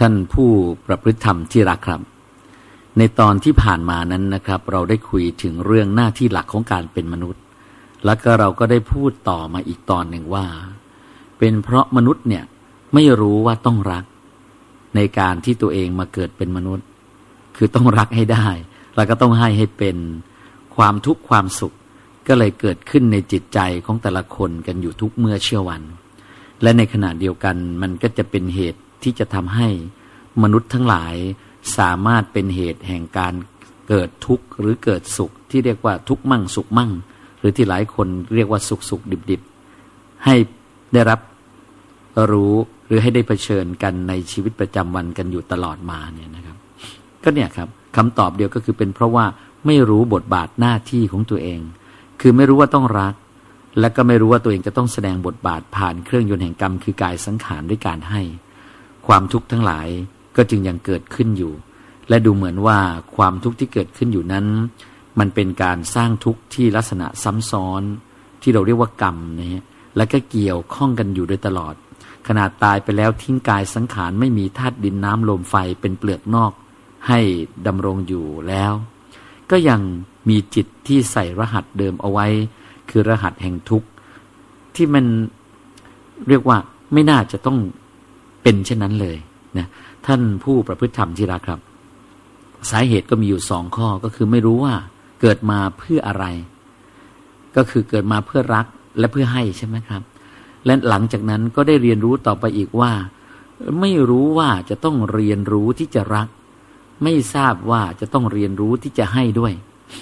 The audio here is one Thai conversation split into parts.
ท่านผู้ประพฤติธรรมที่รักครับในตอนที่ผ่านมานั้นนะครับเราได้คุยถึงเรื่องหน้าที่หลักของการเป็นมนุษย์แล้วก็เราก็ได้พูดต่อมาอีกตอนหนึ่งว่าเป็นเพราะมนุษย์เนี่ยไม่รู้ว่าต้องรักในการที่ตัวเองมาเกิดเป็นมนุษย์คือต้องรักให้ได้แล้วก็ต้องให้เป็นความทุกข์ความสุขก็เลยเกิดขึ้นในจิตใจของแต่ละคนกันอยู่ทุกเมื่อเช้าวันและในขณะเดียวกันมันก็จะเป็นเหตุที่จะทำให้มนุษย์ทั้งหลายสามารถเป็นเหตุแห่งการเกิดทุกข์หรือเกิดสุขที่เรียกว่าทุกข์มั่งสุขมั่งหรือที่หลายคนเรียกว่าสุขสุขดิบดิบให้ได้รับรู้หรือให้ได้เผชิญกันในชีวิตประจำวันกันอยู่ตลอดมาเนี่ยนะครับก็เนี่ยครับคำตอบเดียวก็คือเป็นเพราะว่าไม่รู้บทบาทหน้าที่ของตัวเองคือไม่รู้ว่าต้องรักและก็ไม่รู้ว่าตัวเองจะต้องแสดงบทบาทผ่านเครื่องยนต์แห่งกรรมคือกายสังขารด้วยการให้ความทุกข์ทั้งหลายก็จึงยังเกิดขึ้นอยู่และดูเหมือนว่าความทุกข์ที่เกิดขึ้นอยู่นั้นมันเป็นการสร้างทุกข์ที่ลักษณะซ้ำซ้อนที่เราเรียกว่ากรรมนะฮะและก็เกี่ยวข้องกันอยู่โดยตลอดขนาดตายไปแล้วทิ้งกายสังขารไม่มีธาตุดินน้ำลมไฟเป็นเปลือกนอกให้ดำรงอยู่แล้วก็ยังมีจิตที่ใส่รหัสเดิมเอาไว้คือรหัสแห่งทุกข์ที่มันเรียกว่าไม่น่าจะต้องเป็นเช่นนั้นเลยนะท่านผู้ประพฤติธรรมที่รักครับสาเหตุก็มีอยู่2ข้อก็คือไม่รู้ว่าเกิดมาเพื่ออะไรก็คือเกิดมาเพื่อรักและเพื่อให้ใช่ไหมครับและหลังจากนั้นก็ได้เรียนรู้ต่อไปอีกว่าไม่รู้ว่าจะต้องเรียนรู้ที่จะรักไม่ทราบว่าจะต้องเรียนรู้ที่จะให้ด้วย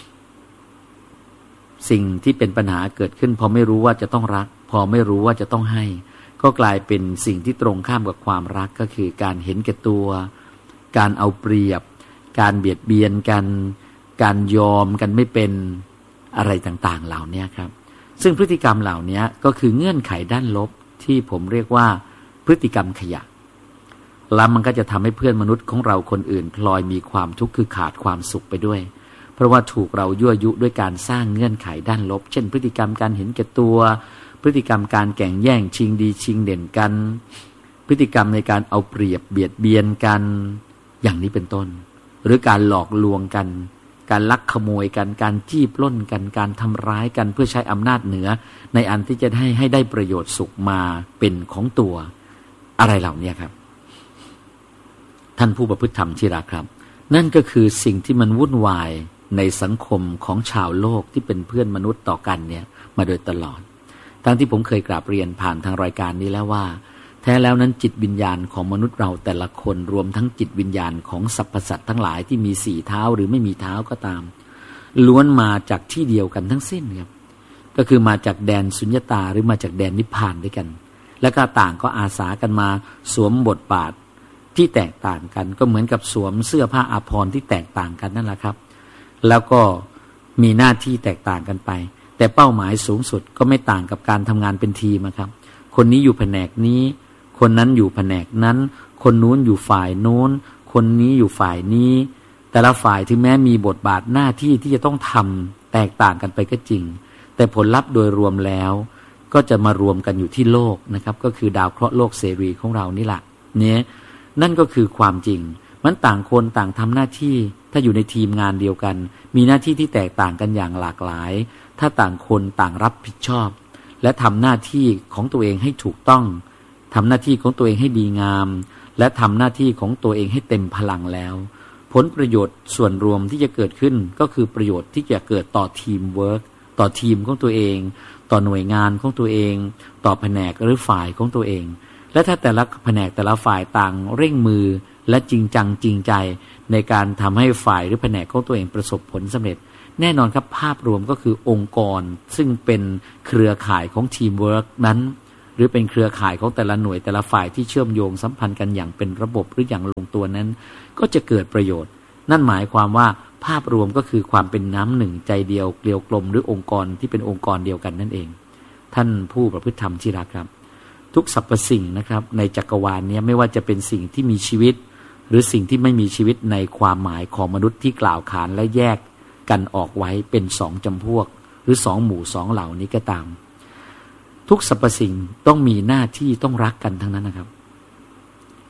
สิ่งที่เป็นปัญหาเกิดขึ้นพอไม่รู้ว่าจะต้องรักพอไม่รู้ว่าจะต้องให้ก็กลายเป็นสิ่งที่ตรงข้ามกับความรักก็คือการเห็นแก่ตัวการเอาเปรียบการเบียดเบียนกันการยอมกันไม่เป็นอะไรต่างๆเหล่านี้ครับซึ่งพฤติกรรมเหล่านี้ก็คือเงื่อนไขด้านลบที่ผมเรียกว่าพฤติกรรมขยะแล้วมันก็จะทำให้เพื่อนมนุษย์ของเราคนอื่นพลอยมีความทุกข์คือขาดความสุขไปด้วยเพราะว่าถูกเรายั่วยุด้วยการสร้างเงื่อนไขด้านลบเช่นพฤติกรรมการเห็นแก่ตัวพฤติกรรมการแข่งแย่งชิงดีชิงเด่นกันพฤติกรรมในการเอาเปรียบเบียดเบียนกันอย่างนี้เป็นต้นหรือการหลอกลวงกันการลักขโมยกันการจี้ปล้นกันการทำร้ายกันเพื่อใช้อำนาจเหนือในอันที่จะให้ได้ประโยชน์สุขมาเป็นของตัวอะไรเหล่านี้ครับท่านผู้ประพฤติธรรมที่รักครับนั่นก็คือสิ่งที่มันวุ่นวายในสังคมของชาวโลกที่เป็นเพื่อนมนุษย์ต่อกันเนี่ยมาโดยตลอดทั้งที่ผมเคยกราบเรียนผ่านทางรายการนี้แล้วว่าแท้แล้วนั้นจิตวิญญาณของมนุษย์เราแต่ละคนรวมทั้งจิตวิญญาณของสรรพสัตว์ทั้งหลายที่มี4เท้าหรือไม่มีเท้าก็ตามล้วนมาจากที่เดียวกันทั้งสิ้นครับก็คือมาจากแดนสุญญตาหรือมาจากแดนนิพพานด้วยกันและก็ต่างก็อาสากันมาสวมบทบาทที่แตกต่างกันก็เหมือนกับสวมเสื้อผ้าอาภรณ์ที่แตกต่างกันนั่นแหละครับแล้วก็มีหน้าที่แตกต่างกันไปแต่เป้าหมายสูงสุดก็ไม่ต่างกับการทำงานเป็นทีมครับคนนี้อยู่แผนกนี้คนนั้นอยู่แผนกนั้นคนนู้นอยู่ฝ่ายโน้นคนนี้อยู่ฝ่ายนี้แต่ละฝ่ายถึงแม้มีบทบาทหน้าที่ที่จะต้องทำแตกต่างกันไปก็จริงแต่ผลลัพธ์โดยรวมแล้วก็จะมารวมกันอยู่ที่โลกนะครับก็คือดาวเคราะห์โลกเสรีของเรานี่แหละเนี่ยนั่นก็คือความจริงมันต่างคนต่างทำหน้าที่ถ้าอยู่ในทีมงานเดียวกันมีหน้าที่ที่แตกต่างกันอย่างหลากหลายถ้าต่างคนต่างรับผิดชอบและทำหน้าที่ของตัวเองให้ถูกต้องทำหน้าที่ของตัวเองให้ดีงามและทำหน้าที่ของตัวเองให้เต็มพลังแล้วผลประโยชน์ส่วนรวมที่จะเกิดขึ้นก็คือประโยชน์ที่จะเกิดต่อทีมเวิร์คต่อทีมของตัวเองต่อหน่วยงานของตัวเองต่อแผนกหรือฝ่ายของตัวเองและถ้าแต่ละแผนกแต่ละฝ่ายต่างเร่งมือและจริงจังจริงใจในการทำให้ฝ่ายหรือแผนกของตัวเองประสบผลสำเร็จแน่นอนครับภาพรวมก็คือองค์กรซึ่งเป็นเครือข่ายของทีมเวิร์คนั้นหรือเป็นเครือข่ายของแต่ละหน่วยแต่ละฝ่ายที่เชื่อมโยงสัมพันธ์กันอย่างเป็นระบบหรืออย่างลงตัวนั้นก็จะเกิดประโยชน์นั่นหมายความว่าภาพรวมก็คือความเป็นน้ำหนึ่งใจเดียวเกลียวกลมหรือองค์กรที่เป็นองค์กรเดียวกันนั่นเองท่านผู้ประพฤติธรรมที่รักครับทุกสรรพสิ่งนะครับในจักรวาลนี้ไม่ว่าจะเป็นสิ่งที่มีชีวิตหรือสิ่งที่ไม่มีชีวิตในความหมายของมนุษย์ที่กล่าวขานและแยกกันออกไว้เป็น2จำพวกหรือ2หมู่2เหล่านี้ก็ตามทุกสรรพสิ่งต้องมีหน้าที่ต้องรักกันทั้งนั้นนะครับ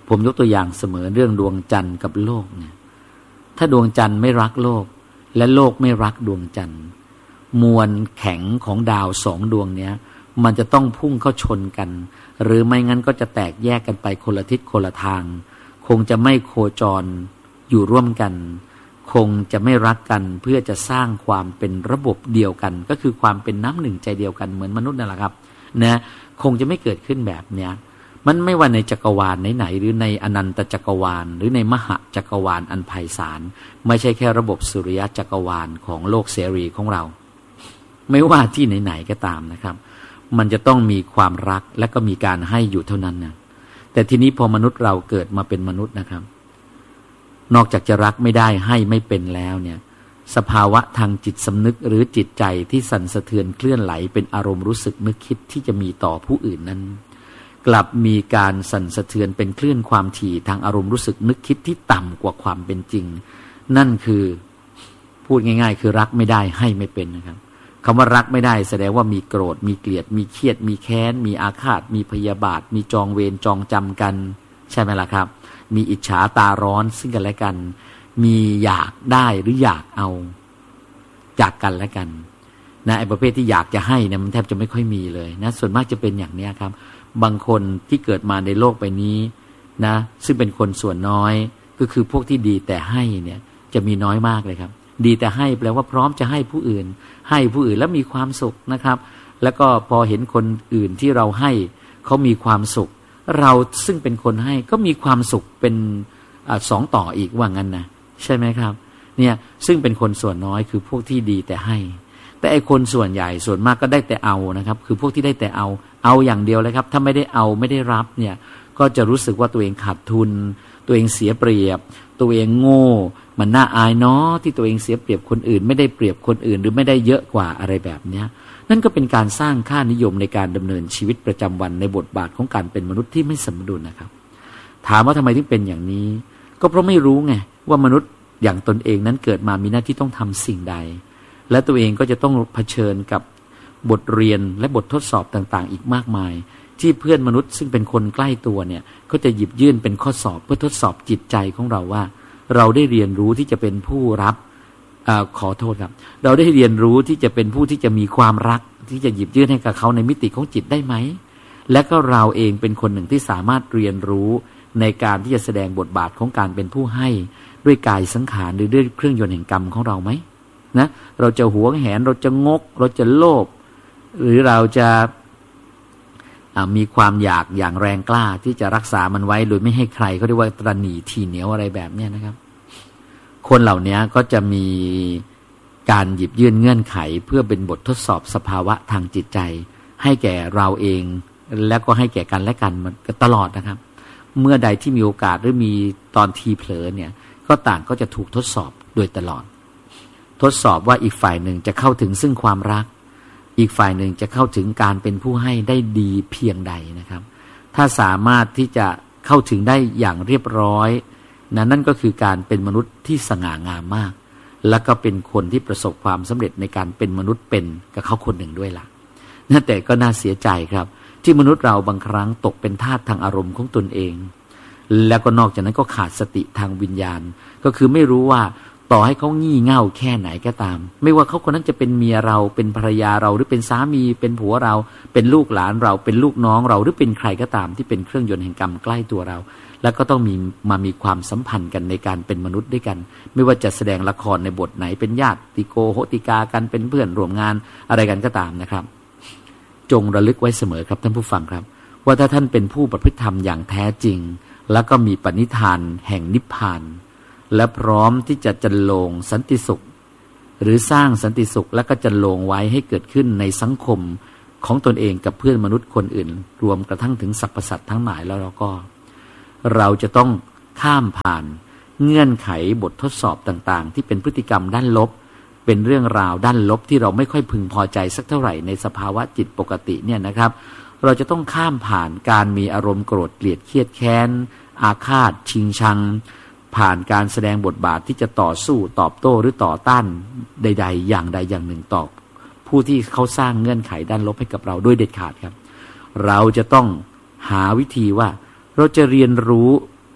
ผมยกตัวอย่างเสมอเรื่องดวงจันทร์กับโลกเนี่ยถ้าดวงจันทร์ไม่รักโลกและโลกไม่รักดวงจันทร์มวลแข็งของดาวสองดวงเนี้ยมันจะต้องพุ่งเข้าชนกันหรือไม่งั้นก็จะแตกแยกกันไปคนละทิศคนละทางคงจะไม่โคจรอยู่ร่วมกันคงจะไม่รักกันเพื่อจะสร้างความเป็นระบบเดียวกันก็คือความเป็นน้ำหนึ่งใจเดียวกันเหมือนมนุษย์นั่นแหละครับนะคงจะไม่เกิดขึ้นแบบเนี้ยมันไม่ว่าในจักรวาลไหนๆหรือในอนันตจักรวาลหรือในมหจักรวาลอันไพศาลไม่ใช่แค่ระบบสุริยะจักรวาลของโลกเสรีของเราไม่ว่าที่ไหนๆก็ตามนะครับมันจะต้องมีความรักและก็มีการให้อยู่เท่านั้นนะแต่ทีนี้พอมนุษย์เราเกิดมาเป็นมนุษย์นะครับนอกจากจะรักไม่ได้ให้ไม่เป็นแล้วเนี่ยสภาวะทางจิตสำนึกหรือจิตใจที่สั่นสะเทือนเคลื่อนไหลเป็นอารมณ์รู้สึกนึกคิดที่จะมีต่อผู้อื่นนั้นกลับมีการสั่นสะเทือนเป็นคลื่นความถี่ทางอารมณ์รู้สึกนึกคิดที่ต่ำกว่าความเป็นจริงนั่นคือพูดง่ายๆคือรักไม่ได้ให้ไม่เป็นนะครับคำว่ารักไม่ได้แสดงว่ามีโกรธมีเกลียดมีเครียดมีแค้นมีอาฆาตมีพยาบาทมีจองเวรจองจำกันใช่ไหมล่ะครับมีอิจฉาตาร้อนซึ่งกันและกันมีอยากได้หรืออยากเอาจากกันและกันนะไอ้ประเภทที่อยากจะให้เนี่ยมันแทบจะไม่ค่อยมีเลยนะส่วนมากจะเป็นอย่างนี้ครับบางคนที่เกิดมาในโลกใบนี้นะซึ่งเป็นคนส่วนน้อยก็คือพวกที่ดีแต่ให้เนี่ยจะมีน้อยมากเลยครับดีแต่ให้แปลว่าพร้อมจะให้ผู้อื่นแล้วมีความสุขนะครับแล้วก็พอเห็นคนอื่นที่เราให้เขามีความสุขเราซึ่งเป็นคนให้ก็มีความสุขเป็นสองต่ออีกว่างั้นนะใช่ไหมครับเนี่ยซึ่งเป็นคนส่วนน้อยคือพวกที่ดีแต่ให้แต่ไอ้คนส่วนใหญ่ส่วนมากก็ได้แต่เอานะครับคือพวกที่ได้แต่เอาอย่างเดียวเลยครับถ้าไม่ได้เอาไม่ได้รับเนี่ยก็จะรู้สึกว่าตัวเองขาดทุนตัวเองเสียเปรียบตัวเองโง่มันน่าอายเนาะที่ตัวเองเสียเปรียบคนอื่นไม่ได้เปรียบคนอื่นหรือไม่ได้เยอะกว่าอะไรแบบเนี้ยนั่นก็เป็นการสร้างค่านิยมในการดำเนินชีวิตประจำวันในบทบาทของการเป็นมนุษย์ที่ไม่สมดุลนะครับถามว่าทำไมถึงเป็นอย่างนี้ก็เพราะไม่รู้ไงว่ามนุษย์อย่างตนเองนั้นเกิดมามีหน้าที่ต้องทำสิ่งใดและตัวเองก็จะต้องเผชิญกับบทเรียนและบททดสอบต่างๆอีกมากมายที่เพื่อนมนุษย์ซึ่งเป็นคนใกล้ตัวเนี่ยก็จะหยิบยื่นเป็นข้อสอบเพื่อทดสอบจิตใจของเราว่าเราได้เรียนรู้ที่จะเป็นผู้รับขอโทษครับเราได้เรียนรู้ที่จะเป็นผู้ที่จะมีความรักที่จะหยิบยื่นให้กับเขาในมิติของจิตได้ไหมและก็เราเองเป็นคนหนึ่งที่สามารถเรียนรู้ในการที่จะแสดงบทบาทของการเป็นผู้ให้ด้วยกายสังขารหรือด้วยเครื่องยนต์แห่งกรรมของเราไหมนะเราจะหวงแหนเราจะงกเราจะโลภหรือเราจะมีความอยากอย่างแรงกล้าที่จะรักษามันไว้โดยไม่ให้ใครเขาเรียกว่าตระหนี่ทีเหนียวอะไรแบบนี้นะครับคนเหล่านี้ก็จะมีการหยิบยื่นเงื่อนไขเพื่อเป็นบททดสอบสภาวะทางจิตใจให้แก่เราเองแล้วก็ให้แก่กันและกันมันตลอดนะครับเมื่อใดที่มีโอกาสหรือมีตอนทีเผลอเนี่ยก็ต่างก็จะถูกทดสอบโดยตลอดทดสอบว่าอีกฝ่ายหนึ่งจะเข้าถึงซึ่งความรักอีกฝ่ายหนึ่งจะเข้าถึงการเป็นผู้ให้ได้ดีเพียงใดนะครับถ้าสามารถที่จะเข้าถึงได้อย่างเรียบร้อยนั่นก็คือการเป็นมนุษย์ที่สง่างามมากแล้วก็เป็นคนที่ประสบความสำเร็จในการเป็นมนุษย์เป็นกับเขาคนหนึ่งด้วยล่ะแต่ก็น่าเสียใจครับที่มนุษย์เราบางครั้งตกเป็นทาสทางอารมณ์ของตนเองแล้วก็นอกจากนั้นก็ขาดสติทางวิญญาณก็คือไม่รู้ว่าต่อให้เขางี่เง่าแค่ไหนก็ตามไม่ว่าเขาคนนั้นจะเป็นเมียเราเป็นภรรยาเราหรือเป็นสามีเป็นผัวเราเป็นลูกหลานเราเป็นลูกน้องเราหรือเป็นใครก็ตามที่เป็นเครื่องยนต์แห่งกรรมใกล้ตัวเราแล้วก็ต้องมีความสัมพันธ์กันในการเป็นมนุษย์ด้วยกันไม่ว่าจะแสดงละครในบทไหนเป็นญาติโกโหติกากันเป็นเพื่อนร่วมงานอะไรกันก็ตามนะครับจงระลึกไว้เสมอครับท่านผู้ฟังครับว่าถ้าท่านเป็นผู้ประพฤติธรรมอย่างแท้จริงแล้วก็มีปณิธานแห่งนิพพานและพร้อมที่จะจันโลงสันติสุขหรือสร้างสันติสุขและก็จันโลงไว้ให้เกิดขึ้นในสังคมของตนเองกับเพื่อนมนุษย์คนอื่นรวมกระทั่งถึงสรรพสัตว์ทั้งหลายแล้วเราจะต้องข้ามผ่านเงื่อนไขบททดสอบต่างๆที่เป็นพฤติกรรมด้านลบเป็นเรื่องราวด้านลบที่เราไม่ค่อยพึงพอใจสักเท่าไหร่ในสภาวะจิตปกติเนี่ยนะครับเราจะต้องข้ามผ่านการมีอารมณ์โกรธเกลียดเครียดแค้นอาฆาตชิงชังผ่านการแสดงบทบาทที่จะต่อสู้ตอบโต้หรือต่อต้านใดๆอย่างใดอย่างหนึ่งต่อผู้ที่เขาสร้างเงื่อนไขด้านลบให้กับเราด้วยเด็ดขาดครับเราจะต้องหาวิธีว่าเราจะเรียนรู้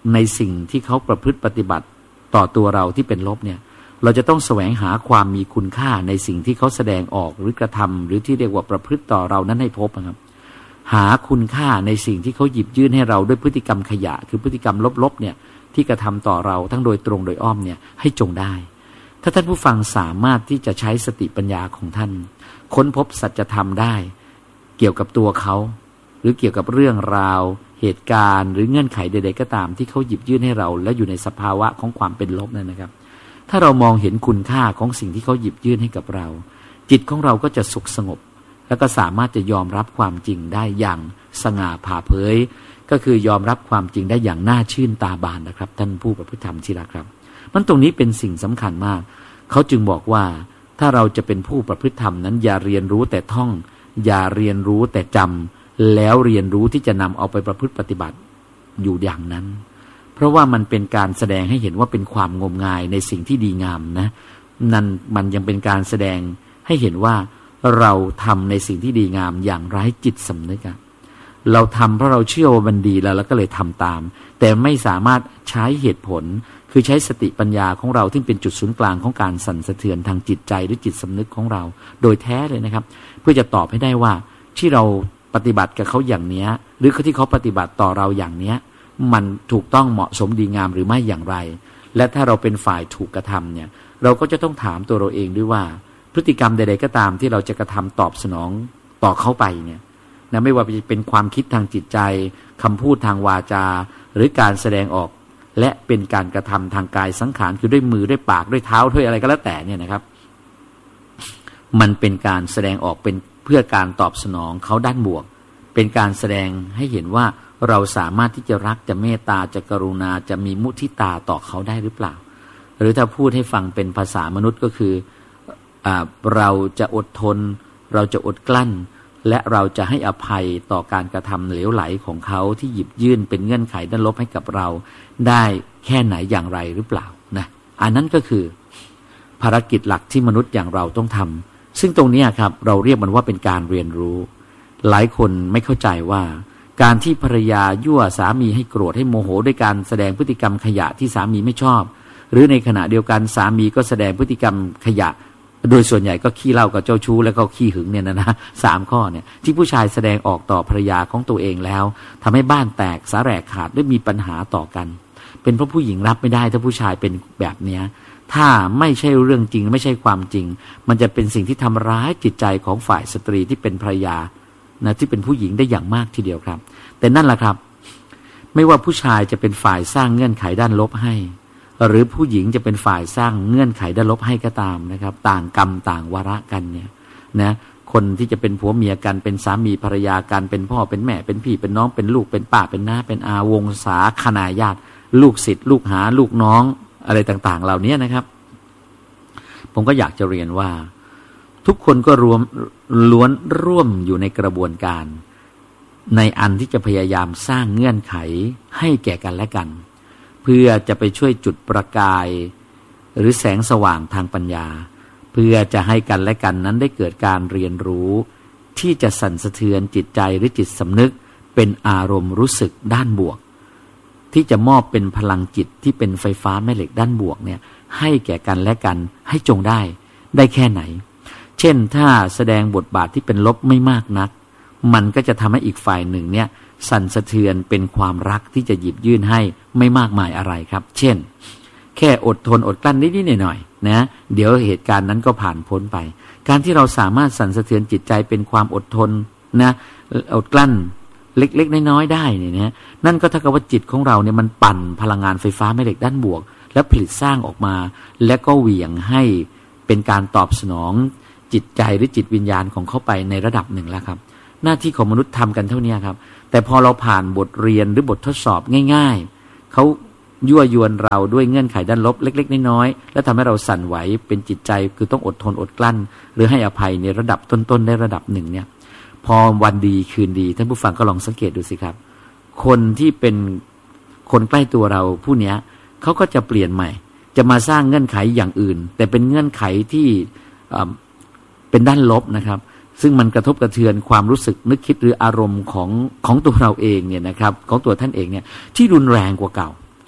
ในสิ่งที่เขาประพฤติปฏิบัติต่อตัวเราที่เป็นลบเนี่ยเราจะต้องแสวงหาความมีคุณค่าในสิ่งที่เขาแสดงออกหรือกระทำหรือที่เรียกว่าประพฤติต่อเรานั้นให้พบนะครับหาคุณค่าในสิ่งที่เขาหยิบยื่นให้เราด้วยพฤติกรรมขยะคือพฤติกรรมลบๆเนี่ยที่กระทำต่อเราทั้งโดยตรงโดยอ้อมเนี่ยให้จงได้ถ้าท่านผู้ฟังสามารถที่จะใช้สติปัญญาของท่านค้นพบสัจธรรมได้เกี่ยวกับตัวเขาหรือเกี่ยวกับเรื่องราวเหตุการณ์หรือเงื่อนไขใดๆก็ตามที่เขาหยิบยื่นให้เราและอยู่ในสภาวะของความเป็นลบนั่นนะครับถ้าเรามองเห็นคุณค่าของสิ่งที่เขาหยิบยื่นให้กับเราจิตของเราก็จะสุขสงบแล้วก็สามารถจะยอมรับความจริงได้อย่างสง่าผ่าเผยก็คือยอมรับความจริงได้อย่างน่าชื่นตาบานนะครับท่านผู้ประพฤติธรรมที่รักครับมันตรงนี้เป็นสิ่งสำคัญมากเขาจึงบอกว่าถ้าเราจะเป็นผู้ประพฤติธรรมนั้นอย่าเรียนรู้แต่ท่องอย่าเรียนรู้แต่จำแล้วเรียนรู้ที่จะนำเอาไปประพฤติปฏิบัติอยู่อย่างนั้นเพราะว่ามันเป็นการแสดงให้เห็นว่าเป็นความงมงายในสิ่งที่ดีงามนะนั่นมันยังเป็นการแสดงให้เห็นว่าเราทำในสิ่งที่ดีงามอย่างไร้จิตสำนึกเราทำเพราะเราเชื่อว่ามันดีแล้วก็เลยทำตามแต่ไม่สามารถใช้เหตุผลคือใช้สติปัญญาของเราที่เป็นจุดศูนย์กลางของการสั่นสะเทือนทางจิตใจหรือจิตสำนึกของเราโดยแท้เลยนะครับเพื่อจะตอบให้ได้ว่าที่เราปฏิบัติกับเขาอย่างนี้หรือที่เขาปฏิบัติต่อเราอย่างนี้มันถูกต้องเหมาะสมดีงามหรือไม่อย่างไรและถ้าเราเป็นฝ่ายถูกกระทำเนี่ยเราก็จะต้องถามตัวเราเองด้วยว่าพฤติกรรมใดๆก็ตามที่เราจะกระทำตอบสนองต่อเขาไปเนี่ยนะไม่ว่าจะเป็นความคิดทางจิตใจคำพูดทางวาจาหรือการแสดงออกและเป็นการกระทำทางกายสังขารคือด้วยมือด้วยปากด้วยเท้าด้วยอะไรก็แล้วแต่เนี่ยนะครับมันเป็นการแสดงออกเป็นเพื่อการตอบสนองเขาด้านบวกเป็นการแสดงให้เห็นว่าเราสามารถที่จะรักจะเมตตาจะกรุณาจะมีมุทิตาต่อเขาได้หรือเปล่าหรือถ้าพูดให้ฟังเป็นภาษามนุษย์ก็คือเราจะอดทนเราจะอดกลั้นและเราจะให้อภัยต่อการกระทำเหลวไหลของเขาที่หยิบยื่นเป็นเงื่อนไขด้านลบให้กับเราได้แค่ไหนอย่างไรหรือเปล่านะอันนั้นก็คือภารกิจหลักที่มนุษย์อย่างเราต้องทำซึ่งตรงนี้ครับเราเรียกมันว่าเป็นการเรียนรู้หลายคนไม่เข้าใจว่าการที่ภรรยายั่วสามีให้โกรธให้โมโหด้วยการแสดงพฤติกรรมขยะที่สามีไม่ชอบหรือในขณะเดียวกันสามีก็แสดงพฤติกรรมขยะโดยส่วนใหญ่ก็ขี้เหล้ากับเจ้าชู้แล้วก็ขี้หึงเนี่ยนะ3 ข้อเนี่ยที่ผู้ชายแสดงออกต่อภรรยาของตัวเองแล้วทำให้บ้านแตกสาแหรกขาดและมีปัญหาต่อกันเป็นเพราะผู้หญิงรับไม่ได้ถ้าผู้ชายเป็นแบบเนี้ยถ้าไม่ใช่เรื่องจริงไม่ใช่ความจริงมันจะเป็นสิ่งที่ทำร้ายจิตใจของฝ่ายสตรีที่เป็นภรรยานะที่เป็นผู้หญิงได้อย่างมากทีเดียวครับแต่นั่นแหละครับไม่ว่าผู้ชายจะเป็นฝ่ายสร้างเงื่อนไขด้านลบให้หรือผู้หญิงจะเป็นฝ่ายสร้างเงื่อนไขด้านลบให้ก็ตามนะครับต่างกรรมต่างวาระกันเนี่ยนะคนที่จะเป็นผัวเมียกันเป็นสามีภรรยากันเป็นพ่อเป็นแม่เป็นพี่เป็นน้องเป็นลูกเป็นป้าเป็นน้าเป็นอาวงศาคณาญาติลูกศิษย์ลูกหาลูกน้องอะไรต่างๆเหล่านี้นะครับผมก็อยากจะเรียนว่าทุกคนก็ล้วนร่วมอยู่ในกระบวนการในอันที่จะพยายามสร้างเงื่อนไขให้แก่กันและกันเพื่อจะไปช่วยจุดประกายหรือแสงสว่างทางปัญญาเพื่อจะให้กันและกันนั้นได้เกิดการเรียนรู้ที่จะสั่นสะเทือนจิตใจหรือจิตสำนึกเป็นอารมณ์รู้สึกด้านบวกที่จะมอบเป็นพลังจิตที่เป็นไฟฟ้าแม่เหล็กด้านบวกเนี่ยให้แก่กันและกันให้จงได้แค่ไหนเช่นถ้าแสดงบทบาทที่เป็นลบไม่มากนักมันก็จะทำให้อีกฝ่ายหนึ่งเนี่ยสั่นสะเทือนเป็นความรักที่จะหยิบยื่นให้ไม่มากมายอะไรครับเช่นแค่อดทนอดกลั้นนิดๆหน่อยๆนะเดี๋ยวเหตุการณ์นั้นก็ผ่านพ้นไปการที่เราสามารถสั่นสะเทือนจิตใจเป็นความอดทนนะอดกลั้นเล็กๆน้อยๆได้เนี่ยนะนั่นก็เท่ากับว่าจิตของเราเนี่ยมันปั่นพลังงานไฟฟ้าแม่เหล็กด้านบวกแล้วผลิตสร้างออกมาและก็เหวี่ยงให้เป็นการตอบสนองจิตใจหรือจิตวิญญาณของเขาไปในระดับหนึ่งแล้วครับหน้าที่ของมนุษย์ทำกันเท่านี้ครับแต่พอเราผ่านบทเรียนหรือบททดสอบง่ายๆเขายั่วยวนเราด้วยเงื่อนไขด้านลบเล็กๆน้อยๆแล้วทำให้เราสั่นไหวเป็นจิตใจคือต้องอดทนอดกลั้นหรือให้อภัยในระดับต้นๆได้ระดับหนึ่งเนี่ยพอวันดีคืนดีท่านผู้ฟังก็ลองสังเกตดูสิครับคนที่เป็นคนใกล้ตัวเราผู้นี้เขาก็จะเปลี่ยนใหม่จะมาสร้างเงื่อนไขอย่างอื่นแต่เป็นเงื่อนไขที่เป็นด้านลบนะครับซึ่งมันกระทบกระเทือนความรู้สึกนึกคิดหรืออารมณ์ของตัวเราเองเนี่ยนะครับของตัวท่านเองเนี่ยที่รุนแรงกว่าเก่า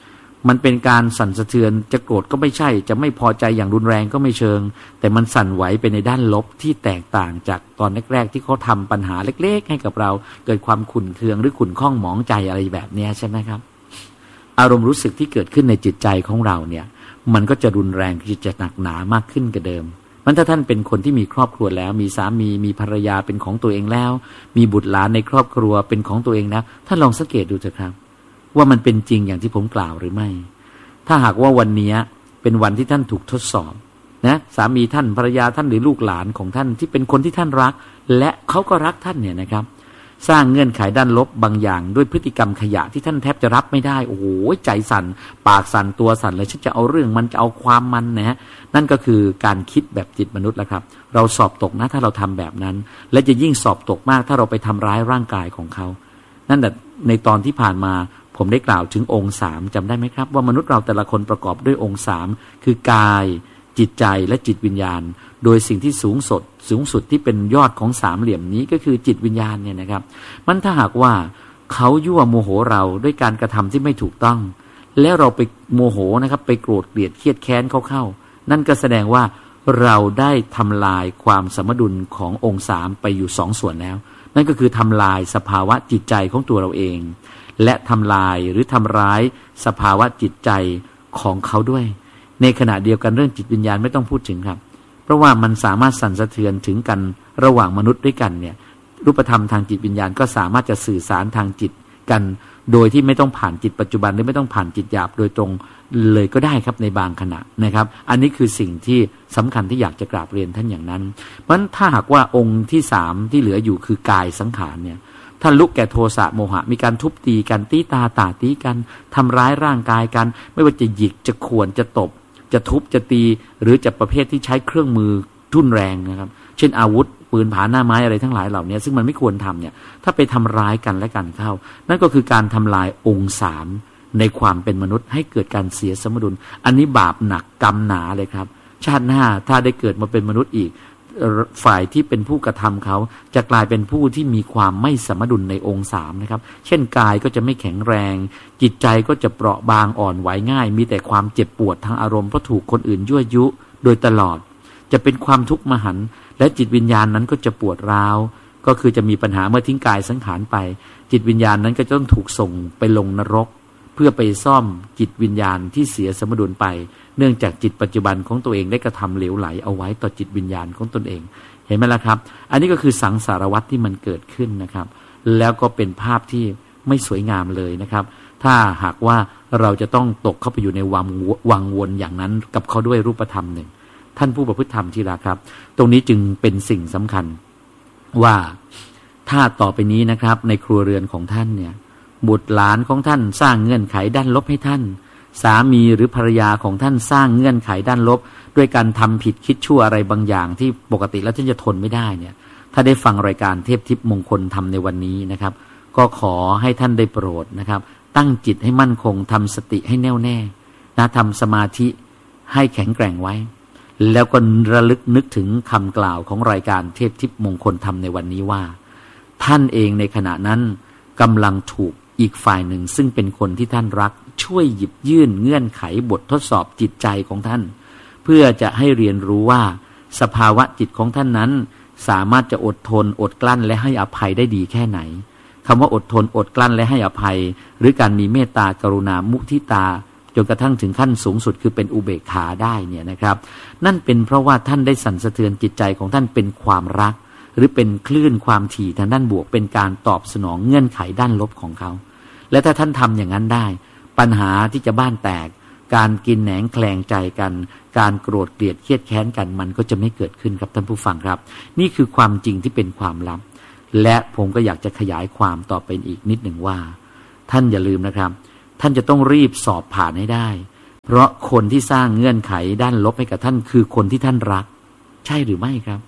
มันเป็นการสั่นสะเทือนจะโกรธก็ไม่ใช่จะไม่พอใจอย่างรุนแรงก็ไม่เชิงแต่มันสั่นไหวไปในด้านลบที่แตกต่างจากตอนแรกๆที่เขาทำปัญหาเล็กๆให้กับเราเกิดความขุ่นเคืองหรือขุ่นข้องหมองใจอะไรแบบนี้ใช่ไหมครับอารมณ์รู้สึกที่เกิดขึ้นในจิตใจของเราเนี่ยมันก็จะรุนแรงจะหนักหนามากขึ้นกว่าเดิมมันถ้าท่านเป็นคนที่มีครอบครัวแล้วมีสามีมีภรรยาเป็นของตัวเองแล้วมีบุตรหลานในครอบครัวเป็นของตัวเองแล้วท่านลองสังเกตดูเถอะครับว่ามันเป็นจริงอย่างที่ผมกล่าวหรือไม่ถ้าหากว่าวันนี้เป็นวันที่ท่านถูกทดสอบนะสามีท่านภรรยาท่านหรือลูกหลานของท่านที่เป็นคนที่ท่านรักและเขาก็รักท่านเนี่ยนะครับสร้างเงื่อนไขด้านลบบางอย่างด้วยพฤติกรรมขยะที่ท่านแทบจะรับไม่ได้โอ้โหใจสั่นปากสั่นตัวสั่นเลยฉันจะเอาเรื่องมันจะเอาความมันนะฮะนั่นก็คือการคิดแบบจิตมนุษย์แหละครับเราสอบตกนะถ้าเราทำแบบนั้นและจะยิ่งสอบตกมากถ้าเราไปทำร้ายร่างกายของเขานั่นแต่ในตอนที่ผ่านมาผมได้กล่าวถึงองค์3จำได้ไหมครับว่ามนุษย์เราแต่ละคนประกอบด้วยองค์3คือกายจิตใจและจิตวิญญาณโดยสิ่งที่สูงสุดที่เป็นยอดของ3เหลี่ยมนี้ก็คือจิตวิญญาณเนี่ยนะครับมันถ้าหากว่าเขายั่วโมโหเราด้วยการกระทำที่ไม่ถูกต้องแล้วเราไปโมโหนะครับไปโกรธเกลียดเครียดแค้นเขาเข้านั่นก็แสดงว่าเราได้ทำลายความสมดุลขององค์3ไปอยู่2ส่วนแล้วนั่นก็คือทำลายสภาวะจิตใจของตัวเราเองและทำลายหรือทำร้ายสภาวะจิตใจของเขาด้วยในขณะเดียวกันเรื่องจิตวิญญาณไม่ต้องพูดถึงครับเพราะว่ามันสามารถสั่นสะเทือนถึงกันระหว่างมนุษย์ด้วยกันเนี่ยรูปธรรมทางจิตวิญญาณก็สามารถจะสื่อสารทางจิตกันโดยที่ไม่ต้องผ่านจิตปัจจุบันหรือไม่ต้องผ่านจิตหยาบโดยตรงเลยก็ได้ครับในบางขณะนะครับอันนี้คือสิ่งที่สำคัญที่อยากจะกราบเรียนท่านอย่างนั้นเพราะฉะนั้นถ้าหากว่าองค์ที่3ที่เหลืออยู่คือกายสังขารเนี่ยท่านลุกแก่โทสะโมหะมีการทุบตีกันตีตาต่าตีกันทำร้ายร่างกายกันไม่ว่าจะหยิกจะข่วนจะตบจะทุบจะตีหรือจะประเภทที่ใช้เครื่องมือทุ่นแรงนะครับเช่นอาวุธปืนผาหน้าไม้อะไรทั้งหลายเหล่านี้ซึ่งมันไม่ควรทำเนี่ยถ้าไปทำร้ายกันและกันเข้านั่นก็คือการทำลายองค์3ในความเป็นมนุษย์ให้เกิดการเสียสมดุลอันนี้บาปหนักกรรมหนาเลยครับชาติหน้าถ้าได้เกิดมาเป็นมนุษย์อีกฝ่ายที่เป็นผู้กระทำเขาจะกลายเป็นผู้ที่มีความไม่สมดุลในองค์3นะครับเช่นกายก็จะไม่แข็งแรงจิตใจก็จะเปราะบางอ่อนไหวง่ายมีแต่ความเจ็บปวดทางอารมณ์เพราะถูกคนอื่นยั่วยุโดยตลอดจะเป็นความทุกข์มหันต์และจิตวิญญาณนั้นก็จะปวดร้าวก็คือจะมีปัญหาเมื่อทิ้งกายสังขารไปจิตวิญญาณนั้นก็จะต้องถูกส่งไปลงนรกเพื่อไปซ่อมจิตวิญญาณที่เสียสมดุลไปเนื่องจากจิตปัจจุบันของตัวเองได้กระทำเหลวไหลเอาไว้ต่อจิตวิญญาณของตนเองเห็นไหมล่ะครับอันนี้ก็คือสังสารวัฏที่มันเกิดขึ้นนะครับแล้วก็เป็นภาพที่ไม่สวยงามเลยนะครับถ้าหากว่าเราจะต้องตกเข้าไปอยู่ในวังวนอย่างนั้นกับเขาด้วยรูปธรรมหนึ่งท่านผู้ประพฤติธรรมที่รักครับตรงนี้จึงเป็นสิ่งสำคัญว่าถ้าต่อไปนี้นะครับในครัวเรือนของท่านเนี่ยบุตรหลานของท่านสร้างเงื่อนไขด้านลบให้ท่านสามีหรือภรรยาของท่านสร้างเงื่อนไขด้านลบด้วยการทำผิดคิดชั่วอะไรบางอย่างที่ปกติแล้วท่านจะทนไม่ได้เนี่ยถ้าได้ฟังรายการเทพทิพย์มงคลธรรมในวันนี้นะครับก็ขอให้ท่านได้โปรดนะครับตั้งจิตให้มั่นคงทำสติให้แน่วแน่นะทำสมาธิให้แข็งแกร่งไว้แล้วก็ระลึกนึกถึงคำกล่าวของรายการเทพทิพย์มงคลธรรมในวันนี้ว่าท่านเองในขณะนั้นกำลังถูกอีกฝ่ายหนึ่งซึ่งเป็นคนที่ท่านรักช่วยหยิบยื่นเงื่อนไขบททดสอบจิตใจของท่านเพื่อจะให้เรียนรู้ว่าสภาวะจิตของท่านนั้นสามารถจะอดทนอดกลั้นและให้อภัยได้ดีแค่ไหนคำว่าอดทนอดกลั้นและให้อภัยหรือการมีเมตตากรุณามุทิตาจนกระทั่งถึงขั้นสูงสุดคือเป็นอุเบกขาได้เนี่ยนะครับนั่นเป็นเพราะว่าท่านได้สั่นสะเทือนจิตใจของท่านเป็นความรักหรือเป็นคลื่นความถี่ทางด้านบวกเป็นการตอบสนองเงื่อนไขด้านลบของเขาและถ้าท่านทำอย่างนั้นได้ปัญหาที่จะบ้านแตกการกินแหนงแคลงใจกันการโกรธเกลียดเครียดแค้นกันมันก็จะไม่เกิดขึ้นครับท่านผู้ฟังครับนี่คือความจริงที่เป็นความลับและผมก็อยากจะขยายความต่อไปอีกนิดหนึ่งว่าท่านอย่าลืมนะครับท่านจะต้องรีบสอบผ่านให้ได้เพราะคนที่สร้างเงื่อนไขด้านลบให้กับท่านคือคนที่ท่านรักใช่หรือไม่ครับ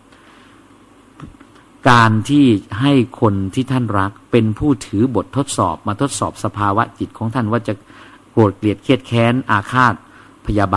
การที่ให้คนที่ท่านรักเป็นผู้ถือบททดสอบมาทดสอบสภาวะจิตของท่านว่าจะโกรธเกลียดเครียดแค้นอาฆาตพยาบาท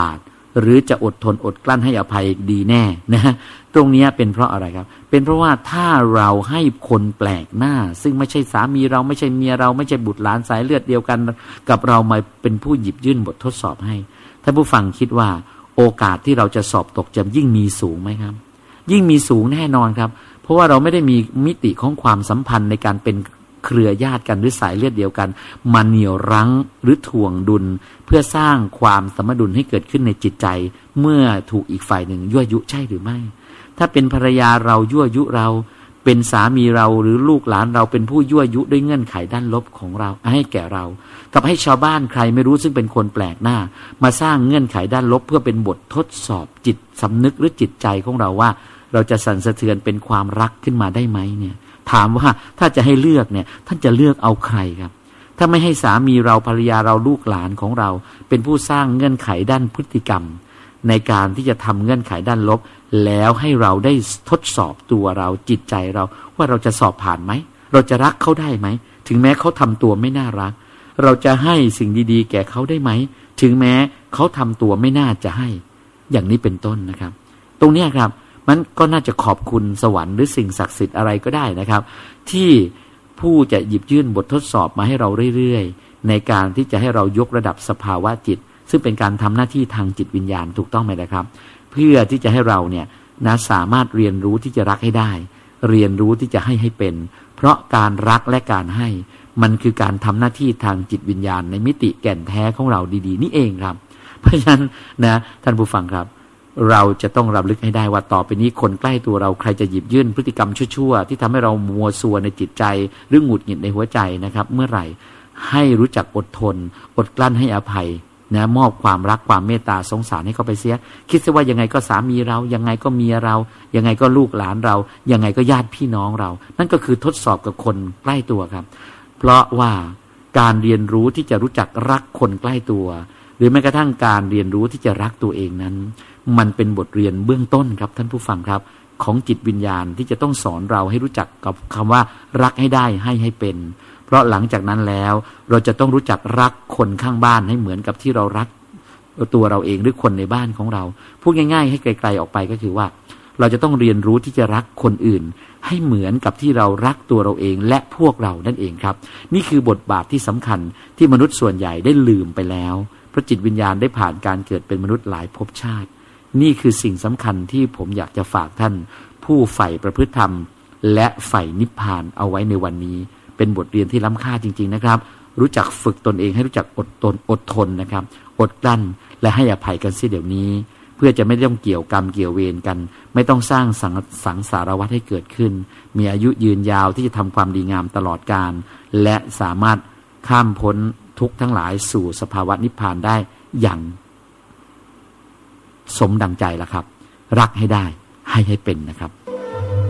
หรือจะอดทนอดกลั้นให้อภัยดีแน่นะตรงนี้เป็นเพราะอะไรครับเป็นเพราะว่าถ้าเราให้คนแปลกหน้าซึ่งไม่ใช่สามีเราไม่ใช่เมียเราไม่ใช่บุตรหลานสายเลือดเดียวกันกับเรามาเป็นผู้หยิบยื่นบททดสอบให้ท่านผู้ฟังคิดว่าโอกาสที่เราจะสอบตกจะยิ่งมีสูงไหมครับยิ่งมีสูงแน่นอนครับเพราะว่าเราไม่ได้มีมิติของความสัมพันธ์ในการเป็นเครือญาติกันหรือสายเลือดเดียวกันมาเหนี่ยวรั้งหรือถ่วงดุลเพื่อสร้างความสมดุลให้เกิดขึ้นในจิตใจเมื่อถูกอีกฝ่ายหนึ่งยั่วยุใช่หรือไม่ถ้าเป็นภรรยาเรายั่วยุเราเป็นสามีเราหรือลูกหลานเราเป็นผู้ยั่วยุด้วยเงื่อนไขด้านลบของเราให้แก่เรากับให้ชาวบ้านใครไม่รู้ซึ่งเป็นคนแปลกหน้ามาสร้างเงื่อนไขด้านลบเพื่อเป็นบททดสอบจิตสำนึกหรือจิตใจของเราว่าเราจะสั่นสะเทือนเป็นความรักขึ้นมาได้ไหมเนี่ยถามว่าถ้าจะให้เลือกเนี่ยท่านจะเลือกเอาใครครับถ้าไม่ให้สามีเราภรรยาเราลูกหลานของเราเป็นผู้สร้างเงื่อนไขด้านพฤติกรรมในการที่จะทำเงื่อนไขด้านลบแล้วให้เราได้ทดสอบตัวเราจิตใจเราว่าเราจะสอบผ่านไหมเราจะรักเขาได้ไหมถึงแม้เขาทำตัวไม่น่ารักเราจะให้สิ่งดีๆแก่เขาได้ไหมถึงแม้เขาทำตัวไม่น่าจะให้อย่างนี้เป็นต้นนะครับตรงนี้ครับมันก็น่าจะขอบคุณสวรรค์หรือสิ่งศักดิ์สิทธิ์อะไรก็ได้นะครับที่ผู้จะหยิบยื่นบททดสอบมาให้เราเรื่อยๆในการที่จะให้เรายกระดับสภาวะจิตซึ่งเป็นการทำหน้าที่ทางจิตวิญญาณถูกต้องไหมนะครับเพื่อที่จะให้เราเนี่ยนะสามารถเรียนรู้ที่จะรักให้ได้เรียนรู้ที่จะให้เป็นเพราะการรักและการให้มันคือการทำหน้าที่ทางจิตวิญญาณในมิติแก่นแท้ของเราดีๆนี่เองครับเพราะฉะนั้นนะท่านผู้ฟังครับเราจะต้องรำลึกให้ได้ว่าต่อไปนี้คนใกล้ตัวเราใครจะหยิบยื่นพฤติกรรมชั่วๆที่ทำให้เรามัวซัวในจิตใจหรือหงุดหงิดในหัวใจนะครับเมื่อไหร่ให้รู้จักอดทนอดกลั้นให้อภัยนะมอบความรักความเมตตาสงสารให้เขาไปเสียคิดซะว่ายังไงก็สามีเรายังไงก็เมียเรายังไงก็ลูกหลานเรายังไงก็ญาติพี่น้องเรานั่นก็คือทดสอบกับคนใกล้ตัวครับเพราะว่าการเรียนรู้ที่จะรู้จักรักคนใกล้ตัวหรือแม้กระทั่งการเรียนรู้ที่จะรักตัวเองนั้นมันเป็นบทเรียนเบื้องต้นครับท่านผู้ฟังครับของจิตวิญญาณที่จะต้องสอนเราให้รู้จักกับคำว่ารักให้ได้ให้เป็นเพราะหลังจากนั้นแล้วเราจะต้องรู้จักรักคนข้างบ้านให้เหมือนกับที่เรารักตัวเราเองหรือคนในบ้านของเราพูดง่ายๆให้ไกลๆออกไปก็คือว่าเราจะต้องเรียนรู้ที่จะรักคนอื่นให้เหมือนกับที่เรารักตัวเราเองและพวกเรานั่นเองครับนี่คือบทบาทที่สำคัญที่มนุษย์ส่วนใหญ่ได้ลืมไปแล้วเพราะจิตวิญญาณได้ผ่านการเกิดเป็นมนุษย์หลายภพชาตินี่คือสิ่งสำคัญที่ผมอยากจะฝากท่านผู้ใฝ่ประพฤติธรรมและใฝ่นิพพานเอาไว้ในวันนี้เป็นบทเรียนที่ล้ำค่าจริงๆนะครับรู้จักฝึกตนเองให้รู้จักอดทนนะครับอดกลั้นและให้อภัยกันเสียเดี๋ยวนี้เพื่อจะไม่ต้องเกี่ยวกรรมเกี่ยวเวรกันไม่ต้องสร้างสังสารวัฏให้เกิดขึ้นมีอายุยืนยาวที่จะทำความดีงามตลอดกาลและสามารถข้ามพ้นทุกข์ทั้งหลายสู่สภาวะนิพพานได้อย่างสมดังใจแล้วครับรักให้ได้ให้เป็นนะครับ